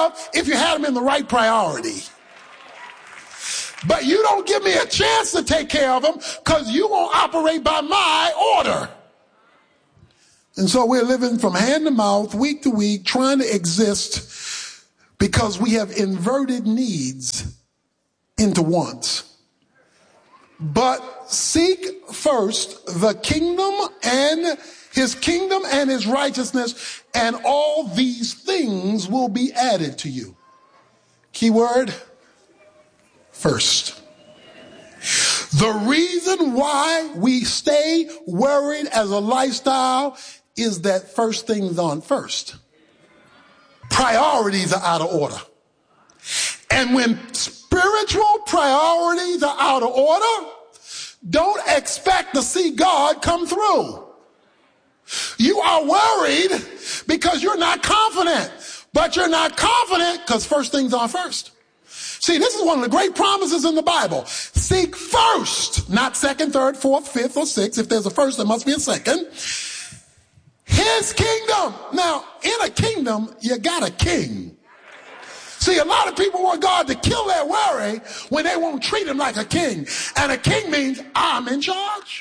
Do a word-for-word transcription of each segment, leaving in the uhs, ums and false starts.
of if you had them in the right priority. But you don't give me a chance to take care of them because you won't operate by my order. And so we're living from hand to mouth, week to week, trying to exist because we have inverted needs into wants. But seek first the kingdom and his kingdom and his righteousness, and all these things will be added to you. Keyword, first. The reason why we stay worried as a lifestyle is that first things on first. Priorities are out of order. And when spiritual priorities are out of order, don't expect to see God come through. You are worried because you're not confident, but you're not confident because first things are first. See, this is one of the great promises in the Bible. Seek first, not second, third, fourth, fifth, or sixth. If there's a first, there must be a second. His kingdom. Now, in a kingdom, you got a king. See, a lot of people want God to kill their worry when they won't treat him like a king. And a king means I'm in charge.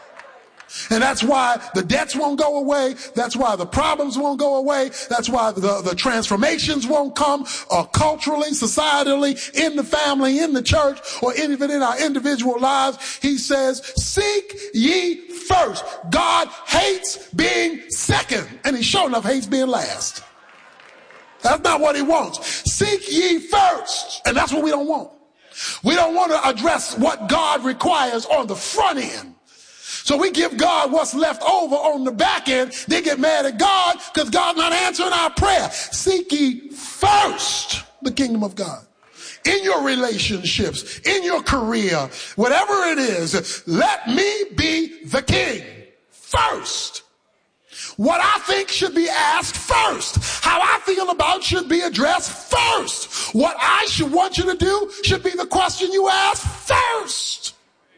And that's why the debts won't go away. That's why the problems won't go away. That's why the, the transformations won't come uh, culturally, societally, in the family, in the church, or even in our individual lives. He says, seek ye first. God hates being second, and he sure enough hates being last. That's not what he wants. Seek ye first. And that's what we don't want. We don't want to address what God requires on the front end. So we give God what's left over on the back end. They get mad at God because God's not answering our prayer. Seek ye first the kingdom of God. In your relationships, in your career, whatever it is, let me be the king first. What I think should be asked first. How I feel about should be addressed first. What I should want you to do should be the question you ask first.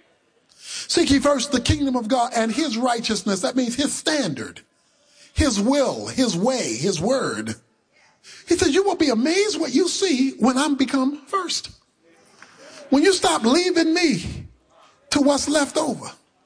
Seek ye first the kingdom of God and his righteousness. That means his standard, his will, his way, his word. He says, you will be amazed what you see when I'm become first. When you stop leaving me to what's left over.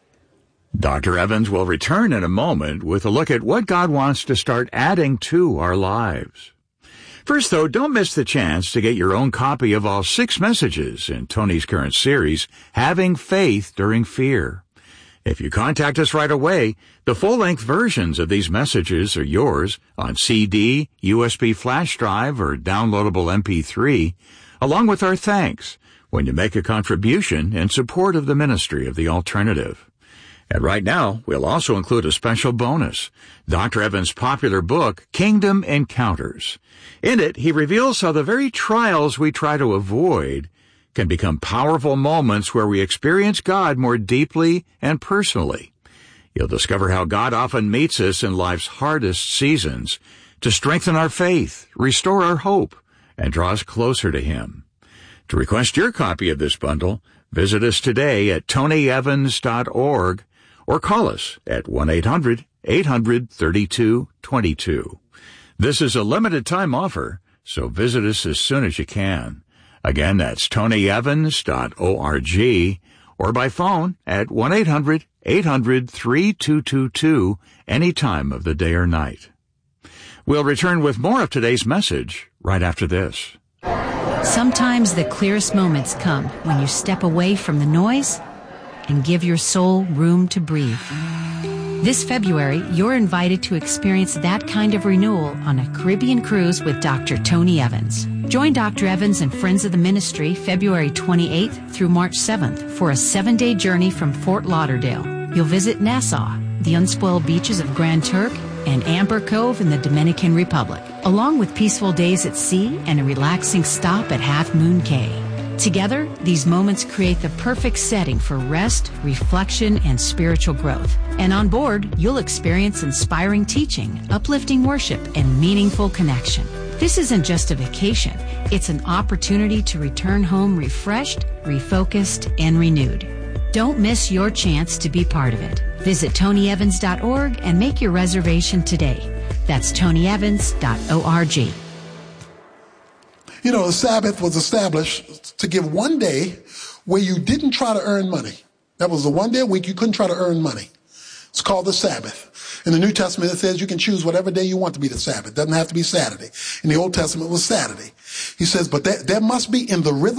Doctor Evans will return in a moment with a look at what God wants to start adding to our lives. First, though, don't miss the chance to get your own copy of all six messages in Tony's current series, Having Faith During Fear. If you contact us right away, the full-length versions of these messages are yours on C D, U S B flash drive, or downloadable M P three, along with our thanks when you make a contribution in support of the ministry of the alternative. And right now, we'll also include a special bonus, Doctor Evans' popular book, Kingdom Encounters. In it, he reveals how the very trials we try to avoid can become powerful moments where we experience God more deeply and personally. You'll discover how God often meets us in life's hardest seasons to strengthen our faith, restore our hope, and draw us closer to him. To request your copy of this bundle, visit us today at tony evans dot org or call us at one eight hundred eight hundred thirty-two twenty-two. This is a limited-time offer, so visit us as soon as you can. Again, that's tony evans dot org or by phone at one eight hundred eight hundred thirty-two twenty-two any time of the day or night. We'll return with more of today's message right after this. Sometimes the clearest moments come when you step away from the noise and give your soul room to breathe. This February, you're invited to experience that kind of renewal on a Caribbean cruise with Doctor Tony Evans. Join Doctor Evans and Friends of the Ministry February twenty-eighth through March seventh for a seven-day journey from Fort Lauderdale. You'll visit Nassau, the unspoiled beaches of Grand Turk, and Amber Cove in the Dominican Republic, along with peaceful days at sea and a relaxing stop at Half Moon Cay. Together, these moments create the perfect setting for rest, reflection, and spiritual growth. And on board, you'll experience inspiring teaching, uplifting worship, and meaningful connection. This isn't just a vacation. It's an opportunity to return home refreshed, refocused, and renewed. Don't miss your chance to be part of it. Visit tony evans dot org and make your reservation today. That's tony evans dot org. You know, the Sabbath was established to give one day where you didn't try to earn money. That was the one day a week you couldn't try to earn money. It's called the Sabbath. In the New Testament, it says you can choose whatever day you want to be the Sabbath. It doesn't have to be Saturday. In the Old Testament, it was Saturday. He says, but there, there must be in the rhythm